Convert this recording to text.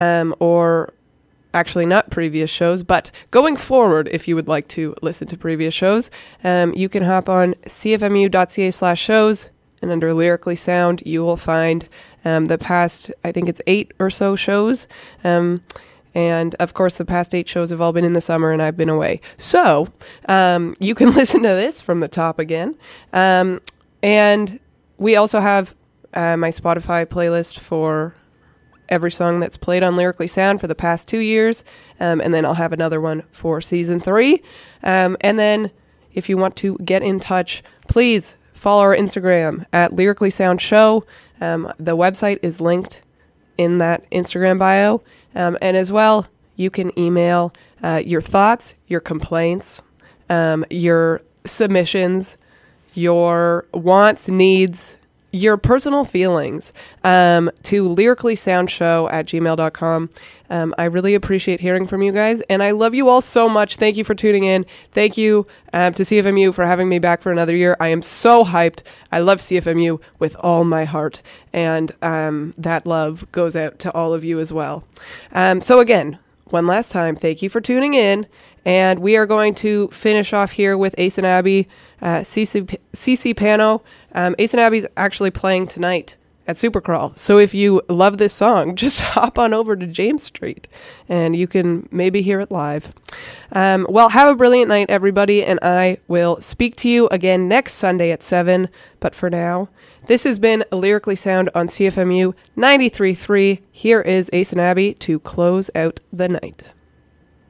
or actually not previous shows, but going forward, if you would like to listen to previous shows, you can hop on cfmu.ca/shows, and under Lyrically Sound, you will find the past, I think it's 8 or so shows. And of course, the past 8 shows have all been in the summer and I've been away. So you can listen to this from the top again. And we also have my Spotify playlist for every song that's played on Lyrically Sound for the past 2 years. And then I'll have another one for season 3. And then if you want to get in touch, please follow our Instagram at Lyrically Sound Show. The website is linked in that Instagram bio. And as well, you can email your thoughts, your complaints, your submissions, your wants, needs, your personal feelings to lyricallysoundshow@gmail.com. I really appreciate hearing from you guys, and I love you all so much. Thank you for tuning in. Thank you to CFMU for having me back for another year. I am so hyped. I love CFMU with all my heart, and that love goes out to all of you as well. So again, one last time, thank you for tuning in, and we are going to finish off here with Ace and Abby, CC Pano. Ace and Abby's actually playing tonight at Supercrawl. So if you love this song, just hop on over to James Street and you can maybe hear it live. Well, have a brilliant night, everybody, and I will speak to you again next Sunday at 7. But for now, this has been Lyrically Sound on CFMU 93.3. Here is Ace and Abby to close out the night.